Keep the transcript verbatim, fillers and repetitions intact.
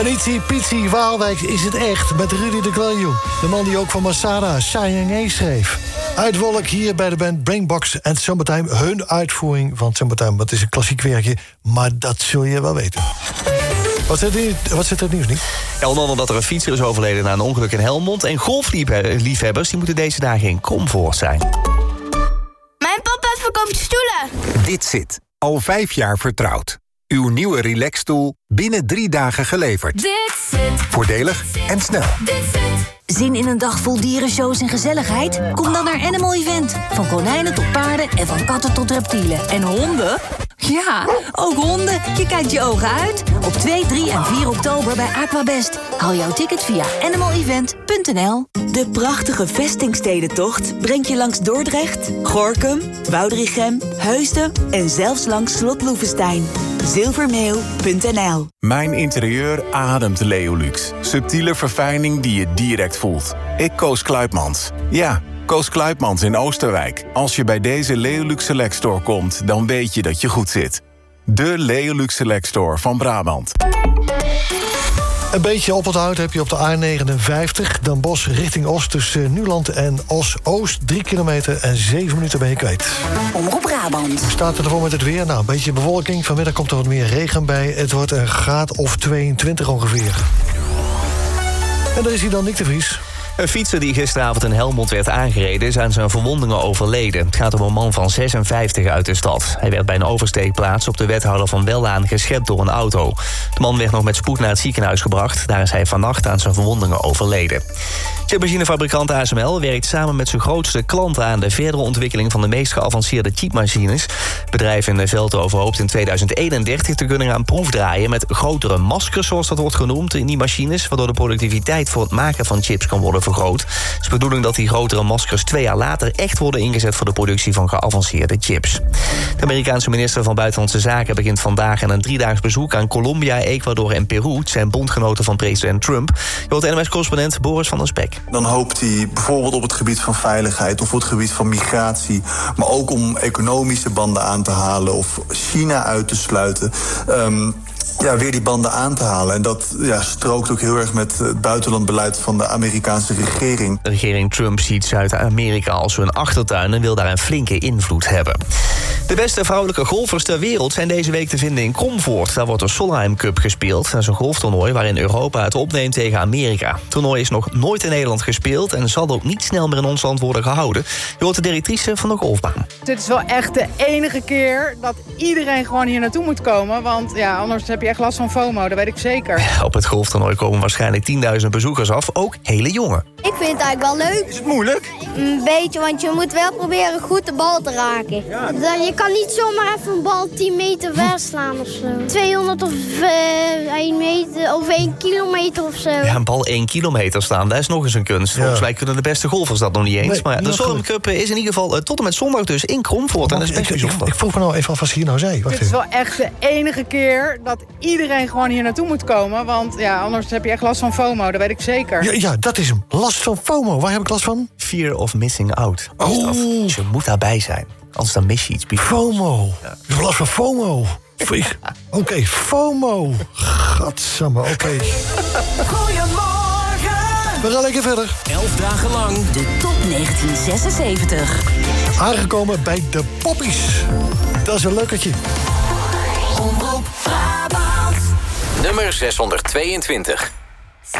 Ritsi Pitsi Waalwijk is het echt met Rudy de Kampioen. De man die ook van Masada Shining A schreef. Uitwolk hier bij de band Brainbox en Summertime. Hun uitvoering van Summertime. Dat is een klassiek werkje, maar dat zul je wel weten. Wat zit er, wat zit er het nieuws niet? Ja, onder andere dat er een fietser is overleden na een ongeluk in Helmond. En golfliefhebbers die moeten deze dagen in Kromvoort zijn. Mijn papa verkoopt stoelen. Dit zit al vijf jaar vertrouwd. Uw nieuwe relaxstoel binnen drie dagen geleverd. Dit zit. Voordelig en snel. Dit zit. Zin in een dag vol dierenshows en gezelligheid? Kom dan naar Animal Event. Van konijnen tot paarden en van katten tot reptielen. En honden? Ja, ook honden. Je kijkt je ogen uit. Op twee, drie en vier oktober bij Aquabest. Haal jouw ticket via animal event punt n l. De prachtige vestingstedentocht brengt je langs Dordrecht, Gorinchem, Woudrichem, Heusden en zelfs langs Slot Loevestein. zilvermeeuw punt n l. Mijn interieur ademt Leolux. Subtiele verfijning die je direct voelt. Ik koos Kluipmans. Ja, Koos Kluipmans in Oosterwijk. Als je bij deze Leolux Select Store komt, dan weet je dat je goed zit. De Leolux Select Store van Brabant. Een beetje oponthoud heb je op de A negenenvijftig. Den Bosch richting Os tussen Nuland en Os-Oost. Drie kilometer en zeven minuten ben je kwijt. Omroep Brabant. Hoe staat het ervoor met het weer? Nou, een beetje bewolking. Vanmiddag komt er wat meer regen bij. Het wordt een graad of tweeëntwintig ongeveer. En daar is hij dan, Nick de Vries. Een fietser die gisteravond in Helmond werd aangereden is aan zijn verwondingen overleden. Het gaat om een man van zesenvijftig uit de stad. Hij werd bij een oversteekplaats op de wethouder van Wellaan geschept door een auto. De man werd nog met spoed naar het ziekenhuis gebracht. Daar is hij vannacht aan zijn verwondingen overleden. Chipmachinefabrikant A S M L werkt samen met zijn grootste klanten aan de verdere ontwikkeling van de meest geavanceerde chipmachines. Het bedrijf in Veldhoven hoopt in tweeduizend eenendertig te kunnen gaan proefdraaien met grotere maskers, zoals dat wordt genoemd, in die machines, waardoor de productiviteit voor het maken van chips kan worden vergroot. Het is de bedoeling dat die grotere maskers twee jaar later echt worden ingezet voor de productie van geavanceerde chips. De Amerikaanse minister van Buitenlandse Zaken begint vandaag aan een driedaags bezoek aan Colombia, Ecuador en Peru. Het zijn bondgenoten van president Trump. Je hoort N O S-correspondent Boris van der Spek. Dan hoopt hij bijvoorbeeld op het gebied van veiligheid of op het gebied van migratie, maar ook om economische banden aan te halen of China uit te sluiten. Um, Ja, weer die banden aan te halen. En dat ja, strookt ook heel erg met het buitenlandbeleid van de Amerikaanse regering. De regering Trump ziet Zuid-Amerika als hun achtertuin en wil daar een flinke invloed hebben. De beste vrouwelijke golfers ter wereld zijn deze week te vinden in Kromvoort. Daar wordt de Solheim Cup gespeeld. Dat is een golftoernooi waarin Europa het opneemt tegen Amerika. Het toernooi is nog nooit in Nederland gespeeld en zal ook niet snel meer in ons land worden gehouden. Je hoort de directrice van de golfbaan. Dit is wel echt de enige keer dat iedereen gewoon hier naartoe moet komen. Want ja, anders heb je echt last van FOMO, dat weet ik zeker. Op het golftoernooi komen waarschijnlijk tienduizend bezoekers af, ook hele jongen. Ik vind het eigenlijk wel leuk. Is het moeilijk? Een beetje, want je moet wel proberen goed de bal te raken. Ja. Je kan niet zomaar even een bal tien meter verslaan of zo. tweehonderd of uh, één meter of één kilometer of zo. Ja, een bal één kilometer slaan, dat is nog eens een kunst. Volgens Ja. mij kunnen de beste golfers dat nog niet eens. Nee, maar ja, de Solheim Cup is in ieder geval uh, tot en met zondag dus in Kromvoort. En dat is best ik, ik, bijzonder. ik vroeg me nou even af wat ze hier nou zei. Wacht Dit is even. wel echt de enige keer dat iedereen gewoon hier naartoe moet komen. Want ja, anders heb je echt last van FOMO, dat weet ik zeker. Ja, ja, dat is hem. Last van FOMO. Waar heb ik last van? Fear of missing out. Is Oh. dat. Dus je moet daarbij zijn. Anders dan mis je iets. FOMO. Ja. Ik heb last van FOMO. Oké, okay, FOMO. Gadsamme, oké. Okay. Goedemorgen. We gaan lekker verder. Elf dagen lang de top negentien zesenzeventig. Aangekomen bij de Poppies. Dat is een leukertje. Omroep Brabant. Nummer zeshonderdtweeëntwintig.